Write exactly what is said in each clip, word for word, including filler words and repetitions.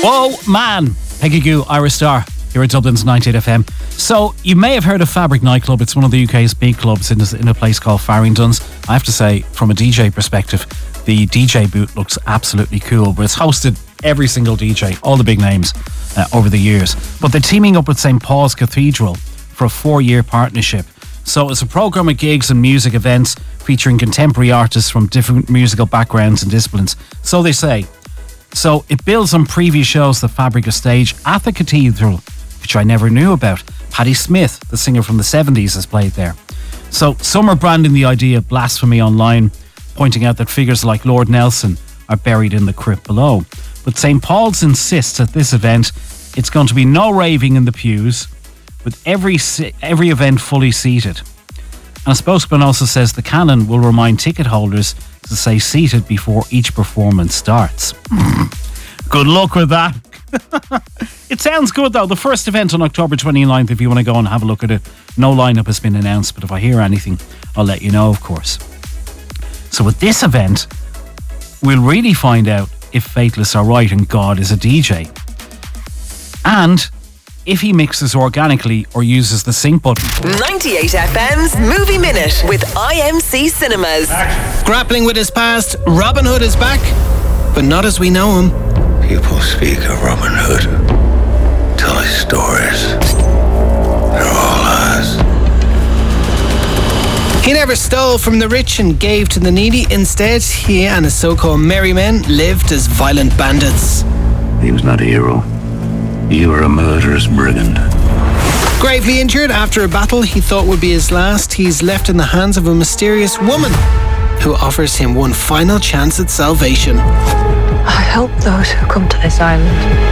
Whoa, man. Peggy Goo, Irish Star, here at Dublin's ninety-eight F M. So, you may have heard of Fabric Nightclub. It's one of the U K's big clubs in a, in a place called Farringdon's. I have to say, from a D J perspective, the D J booth looks absolutely cool, but it's hosted every single D J, all the big names uh, over the years. But they're teaming up with Saint Paul's Cathedral for a four-year partnership. So it's a programme of gigs and music events featuring contemporary artists from different musical backgrounds and disciplines. So they say. So it builds on previous shows that Fabric have staged at the Cathedral, which I never knew about. Patti Smith, the singer from the seventies, has played there. So some are branding the idea of blasphemy online, pointing out that figures like Lord Nelson are buried in the crypt below. But Saint Paul's insists at this event it's going to be no raving in the pews, with every every event fully seated. And a spokesman also says the canon will remind ticket holders to stay seated before each performance starts. Good luck with that. It sounds good though. The first event on October twenty-ninth, if you want to go and have a look at it. No lineup has been announced, but if I hear anything, I'll let you know, of course. So with this event, we'll really find out if Faithless are right and God is a D J. And if he mixes organically or uses the sync button. ninety-eight F M's Movie Minute with I M C Cinemas. Grappling with his past, Robin Hood is back, but not as we know him. People speak of Robin Hood, tell his stories. They're all lies. He never stole from the rich and gave to the needy. Instead, he and his so-called merry men lived as violent bandits. He was not a hero. You were a murderous brigand. Gravely injured after a battle he thought would be his last, he's left in the hands of a mysterious woman who offers him one final chance at salvation. I help those who come to this island.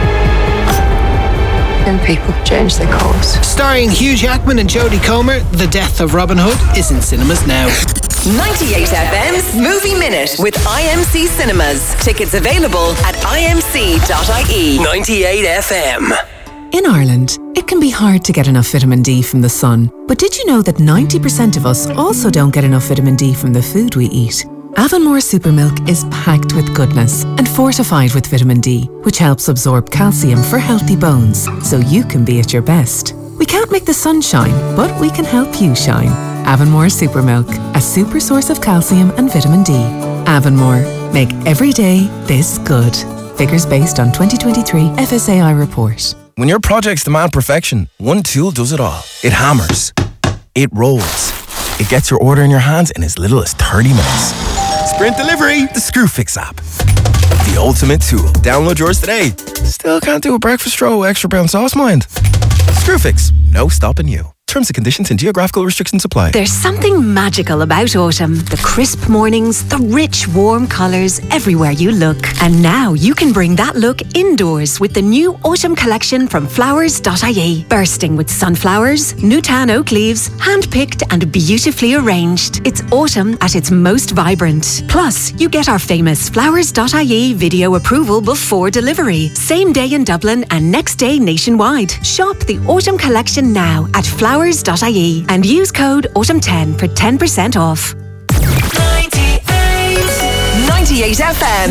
And people change their course. Starring Hugh Jackman and Jodie Comer, The Death of Robin Hood is in cinemas now. ninety-eight F M's Movie Minute with I M C Cinemas. Tickets available at I M C dot I E. ninety-eight F M. In Ireland, it can be hard to get enough vitamin D from the sun. But did you know that ninety percent of us also don't get enough vitamin D from the food we eat? Avonmore Supermilk is packed with goodness and fortified with vitamin D, which helps absorb calcium for healthy bones, so you can be at your best. We can't make the sun shine, but we can help you shine. Avonmore Supermilk, a super source of calcium and vitamin D. Avonmore, make every day this good. Figures based on twenty twenty-three F S A I report. When your projects demand perfection, one tool does it all. It hammers. It rolls. It gets your order in your hands in as little as thirty minutes. Sprint Delivery, the Screwfix app. The ultimate tool. Download yours today. Still can't do a breakfast roll with extra brown sauce, mind? Screwfix, no stopping you. Terms and conditions and geographical restrictions apply. There's something magical about autumn. The crisp mornings, the rich, warm colours everywhere you look. And now you can bring that look indoors with the new autumn collection from flowers dot I E. Bursting with sunflowers, new tan oak leaves, hand-picked and beautifully arranged. It's autumn at its most vibrant. Plus, you get our famous flowers dot I E video approval before delivery. Same day in Dublin and next day nationwide. Shop the autumn collection now at flowers dot I E and use code autumn ten for ten percent off. ninety-eight F M.